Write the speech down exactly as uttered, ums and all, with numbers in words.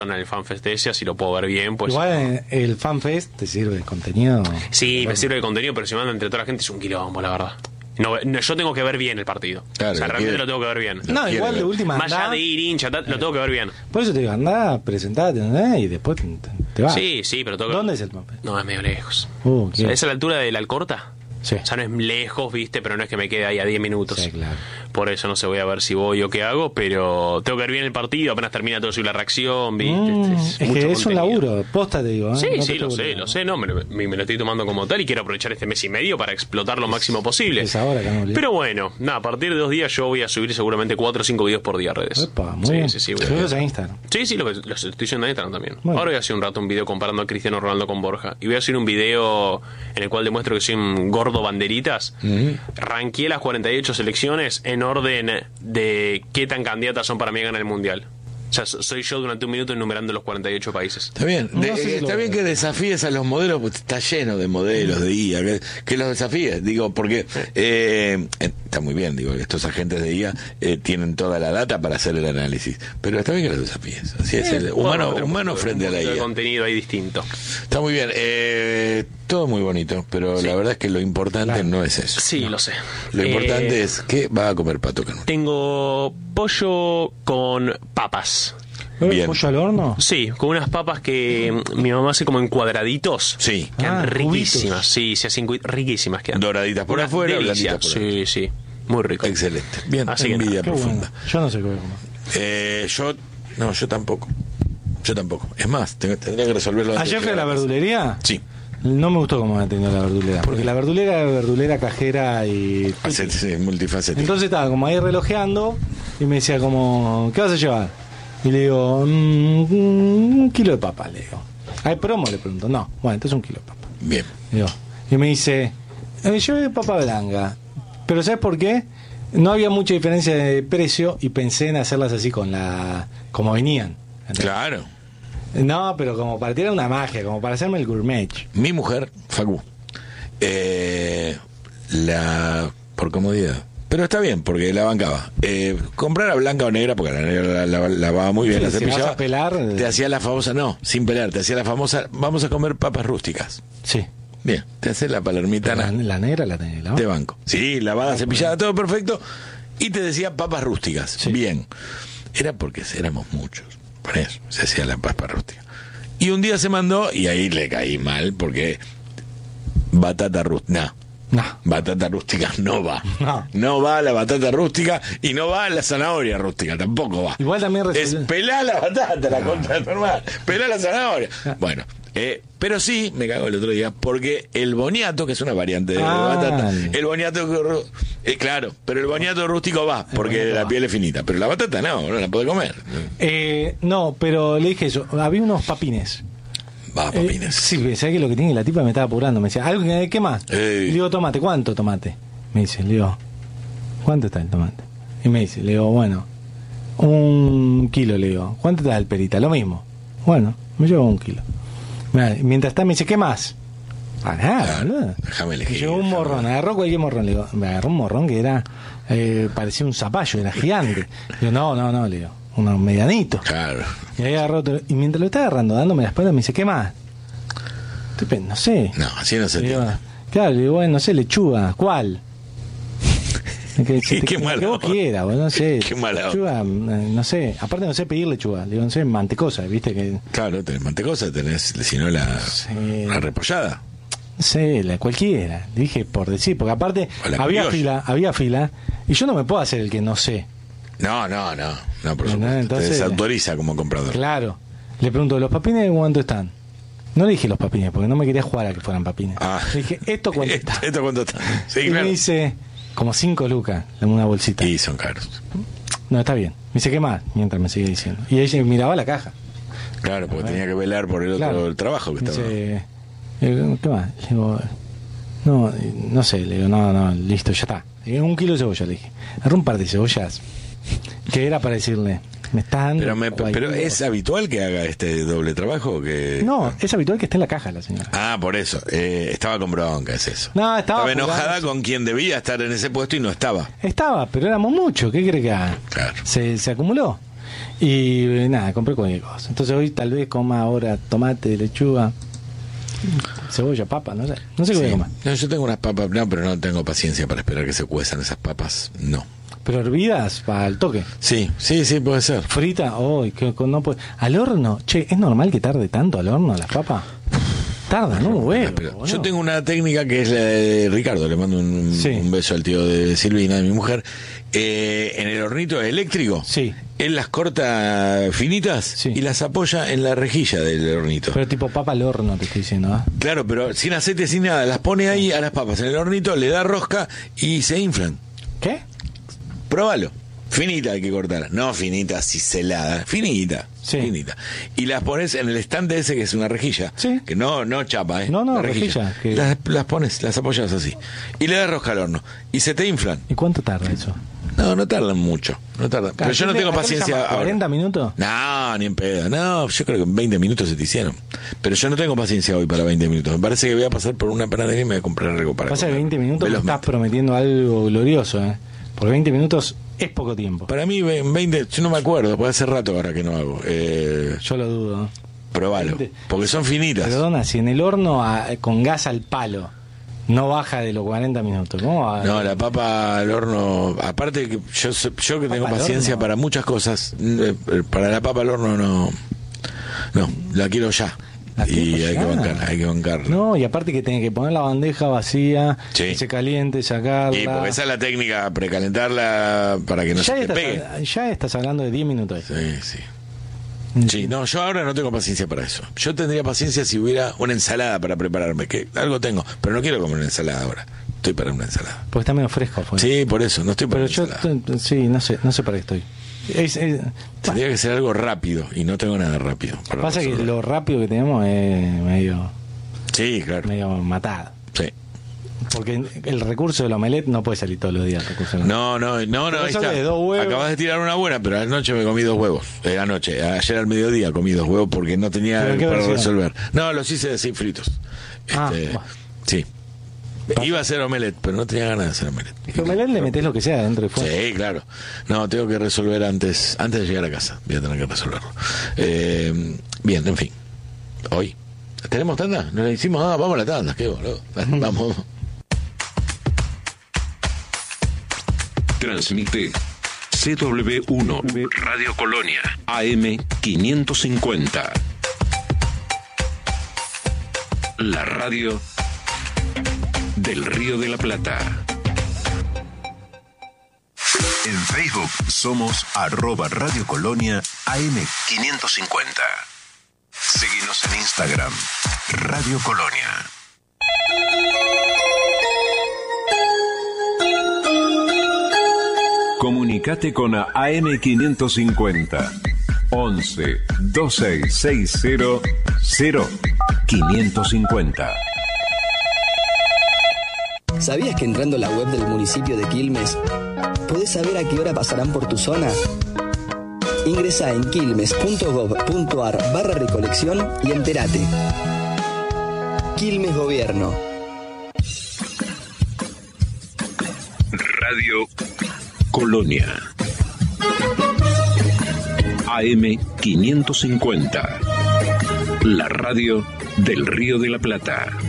en el FanFest ese, así lo puedo ver bien. Pues igual el FanFest te sirve de contenido. Sí, me sirve de contenido, pero si manda entre toda la gente es un quilombo, la verdad. No, no, yo tengo que ver bien el partido. Claro, o sea, lo realmente quiere, lo tengo que ver bien. No, igual de última Más allá andá, de ir hincha, tal, lo tengo que ver bien. Por eso te digo, andá, presentate, ¿no? Y después te, te vas. Sí, sí, pero tengo que... ¿Dónde es el FanFest? No, es medio lejos. Uh, O sea, es a la altura de la Alcorta. Sí. O sea, no es lejos, viste, pero no es que me quede ahí a diez minutos. Sí, claro. Por eso no sé, voy a ver si voy o qué hago, pero tengo que ver bien el partido, apenas termina todo eso y la reacción, viste. Mm, es es mucho que es un contenido. laburo, posta te digo. ¿eh? Sí, No sí, te lo estoy sé, burlando. lo sé, no, me, lo- me, me lo estoy tomando como tal y quiero aprovechar este mes y medio para explotar lo máximo posible. Es ahora que no olvides. Pero bueno, nada, a partir de dos días yo voy a subir seguramente cuatro o cinco videos por día a redes. Epa, muy sí, bien. sí, sí, voy a- Subirlos a Instagram. Sí, sí, lo, los estoy haciendo en Instagram también. Bueno. Ahora voy a hacer un rato un video comparando a Cristiano Ronaldo con Borja. Y voy a hacer un video en el cual demuestro que soy un gordo banderitas. Ranqueé las cuarenta y ocho selecciones en orden de qué tan candidatas son para mí a ganar el Mundial. O sea, so- soy yo durante un minuto enumerando los cuarenta y ocho países. Está bien, No De- sé si está lo- bien que desafíes a los modelos, porque está lleno de modelos de I A, que, que los desafíes, digo, porque eh, está muy bien, digo, estos agentes de I A eh, tienen toda la data para hacer el análisis, pero está bien que los desafíes, así es, el humano, Bueno, humano un frente a la poquito de I A. contenido ahí distinto. Está muy bien, eh, todo muy bonito, pero Sí. la verdad es que lo importante Claro. no es eso. Sí, lo sé. Lo importante Eh, es que va a comer Pato Canut. Tengo pollo con papas. Bien. ¿Pollo al horno? Sí, con unas papas que mm, mi mamá hace como en cuadraditos. Sí, Quedan Ah, riquísimas, cubitos. sí, se hacen cui- riquísimas quedan. doraditas por Una afuera, delicia. blanditas por adentro. Sí, sí, muy rico. Excelente. Bien, Así que envidia Qué profunda. bueno. Yo no sé qué voy a comer. Eh, yo, no, yo tampoco. Yo tampoco. Es más, tengo- tendría que resolverlo. antes Ayer de fui a la llegar casa. verdulería. Sí. No me gustó cómo me atendió la verdulera. Porque la verdulera era verdulera cajera y... Facet- sí, multifacético. Entonces estaba como ahí relojeando y me decía como, ¿qué vas a llevar? Y le digo, "Mm, un kilo de papa", le digo. ¿Hay promo? Le pregunto. No, bueno, entonces un kilo de papa. Bien. Digo, y me dice, eh, yo papa blanca. Pero ¿sabes por qué? No había mucha diferencia de precio y pensé en hacerlas así con la... como venían. ¿entendés? Claro. No, pero como para tirar una magia, como para hacerme el gourmet. Mi mujer, Facu, eh, la por comodidad. Pero está bien, porque la bancaba. Eh, comprar a blanca o negra, porque la negra la, la- la lavaba muy bien, Sí, la si cepillaba. vas a pelar, eh. Te hacía la famosa, no, sin pelar, te hacía la famosa, vamos a comer papas rústicas. Sí. Bien, te hace la La, palermitana. la negra la tenés, ¿no? De banco. Sí, lavada, cepillada, todo perfecto. Y te decía papas rústicas. Sí. Bien. Era porque éramos muchos. Por eso se hacía la papa rústica. Y un día se mandó, y ahí le caí mal, porque batata rústica. No. Batata rústica no va. No. No va la batata rústica y no va la zanahoria rústica, tampoco va. Igual también Es resolvió- pelá la batata, la contra de tu hermana. Pelá la zanahoria. Bueno, eh, pero sí, me cago el otro día, porque el boniato, que es una variante de Ah. batata, el boniato, rú- eh, claro, pero el boniato rústico va, porque boniato la va. piel es finita. Pero la batata no, no la puede comer. Eh, no, pero le dije eso. Había unos papines. Va, Eh, papines. sí, ¿sabes qué es lo que tiene? La tipa me estaba apurando. Me decía, ¿algo que, ¿qué más? Ey. Le digo, tomate. ¿Cuánto tomate? Me dice, le digo, ¿cuánto está el tomate? Y me dice, le digo, bueno, un kilo, le digo. ¿Cuánto está el perita? Lo mismo. Bueno, me llevo un kilo. Mirá, mientras está, me dice, ¿qué más? Ah, nada, Ah, boludo. déjame Me elegir. llevó un déjame- morrón, agarró cualquier morrón. Le digo, me agarró un morrón que era, eh, parecía un zapallo, era gigante. Le digo, no, no, no, le digo, unos medianitos. Claro. Y ahí agarró otro- y mientras lo estaba agarrando, dándome la espalda, me dice, ¿qué más? Estoy pen- no sé. No, así no se Le digo, entiende. claro, le digo, bueno, no sé, lechuga, ¿cuál? Que, Qué- qué mala que vos onda. quieras, bueno, no sé. Qué mala onda. lechuga, eh, no sé. Aparte no sé pedir lechuga, le digo, no sé, mantecosa, ¿viste? Que, Claro, tenés mantecosa, tenés, si no, la, Sí. la repollada. no sé, la cualquiera. Dije por decir, porque aparte O la había criolla. fila, había fila, y yo no me puedo hacer el que no sé. No, no, no, no, por No, supuesto. entonces- Te desautoriza como comprador. Claro. Le pregunto, ¿los papines cuánto están? No le dije los papines, porque no me quería jugar a que fueran papines. Ah. Le dije, ¿esto cuánto está? ¿Esto cuánto está? Sí, y claro. me dice, como cinco lucas en una bolsita. Y son caros. No, está bien. Me dice, ¿qué más? Mientras me sigue diciendo. Y ella miraba la caja. Claro, porque tenía que velar por el otro Claro. el trabajo que Me estaba. dice, eh, ¿qué más? Le digo, no, eh, no sé. Le digo, no, no, listo, ya está. Le digo, un kilo de cebolla, le dije. Agarré un par de cebollas. Que era para decirle, me está dando. Pero, me, cualquier pero es cosa. habitual que haga este doble trabajo que No, es habitual que esté en la caja la señora. Ah, por eso. Eh, estaba con bronca, es eso. No, estaba enojada apurada. con quien debía estar en ese puesto y no estaba. Estaba, pero éramos muchos. ¿Qué cree que haga? Claro. Se, se acumuló. Y eh, nada, compré cualquier cosa. Entonces hoy tal vez coma ahora tomate, lechuga, cebolla, papa, no sé. No sé qué Sí. voy a comer. No, yo tengo unas papas, no, pero no tengo paciencia para esperar que se cuezan esas papas. No. Pero hervidas para el toque. Sí, sí, sí, puede ser. Frita, oh, que, que no puede. Al horno, che, ¿es normal que tarde tanto al horno las papas? Tarda, ¿no? Huevo, Pero boludo. yo tengo una técnica que es la de Ricardo, le mando un, Sí. un beso al tío de Silvina, de mi mujer. Eh, en el hornito eléctrico, Sí. él las corta finitas Sí. y las apoya en la rejilla del hornito. Pero tipo papa al horno, te estoy diciendo, ¿ah? Claro, pero sin aceite, sin nada, las pone ahí a las papas en el hornito, le da rosca y se inflan. ¿Qué? Próbalo. Finita hay que cortar, no finita ciselada, finita, Sí. finita. Y las pones en el estante ese que es una rejilla, Sí. que no no chapa, ¿eh? No, no, La rejilla, que- Las, las pones, las apoyas así. Y le das rosca al horno. Y se te inflan. ¿Y cuánto tarda eso? No, no tardan mucho, no tardan. Pero yo no tengo paciencia ahora. ¿cuarenta minutos? No, ni en pedo. No, yo creo que en veinte minutos se te hicieron. Pero yo no tengo paciencia hoy para veinte minutos. Me parece que voy a pasar por una panadería y me voy a comprar algo para Pasa que comer. veinte minutos me Velozmente. estás prometiendo algo glorioso, ¿eh? Porque veinte minutos es poco tiempo. Para mí, en veinte, yo no me acuerdo, puede hace rato ahora que no hago. Eh, Yo lo dudo. probalo, veinte. porque son finitas. Perdona, si en el horno a- con gas al palo no baja de los cuarenta minutos, ¿cómo va? No, la papa al horno, aparte que yo, so- yo que tengo Papa al paciencia horno. para muchas cosas, eh, para la papa al horno no, no, la quiero ya. ¿La Y quiero hay ya? que bancarla, hay que bancarla. No, y aparte que tenés que poner la bandeja vacía, Sí. que se caliente, sacarla. Y porque esa es la técnica, precalentarla para que no ya, se te estás, pegue. ya estás hablando de diez minutos. Sí, sí. Sí, no, yo ahora no tengo paciencia para eso. Yo tendría paciencia si hubiera una ensalada para prepararme, que algo tengo, pero no quiero comer una ensalada ahora. Estoy para una ensalada. Porque está medio fresco afuera. Sí, por eso, no estoy para Pero una yo, ensalada. t- sí, no sé, no sé para qué estoy. Es- es- Tendría que ser algo rápido y no tengo nada rápido. para pasa que resolver. lo rápido que tenemos es medio, Sí, claro. medio matado. Sí. Porque el recurso del omelette no puede salir todos los días. El recurso del No, no, no, no, Pero ahí eso está. de dos huevos. Acabas de tirar una buena, pero anoche me comí dos huevos. Eh, anoche, ayer al mediodía comí dos huevos porque no tenía ¿Pero qué para versión? resolver. No, los hice así fritos. Ah, Este, bueno. sí. Iba a hacer omelette, omelette, pero no tenía ganas de hacer omelette. Es que omelette le metes lo que sea dentro y fuera. Sí, claro. No, tengo que resolver antes antes de llegar a casa. Voy a tener que resolverlo. Eh, bien, en fin. Hoy. ¿Tenemos tanda? ¿No la hicimos? Ah, vamos a la tanda. Qué boludo. Vamos. Transmite C W uno Radio Colonia A M quinientos cincuenta. La radio del Río de la Plata. En Facebook somos arroba Radio Colonia A M quinientos cincuenta. Seguinos en Instagram, Radio Colonia. Comunicate con A M quinientos cincuenta. once dos seis seis cero cero quinientos cincuenta. ¿Sabías que entrando a la web del municipio de Quilmes podés saber a qué hora pasarán por tu zona? Ingresá en quilmes.gov.ar barra recolección y entérate. Quilmes Gobierno. Radio Colonia A M quinientos cincuenta. La radio del Río de la Plata.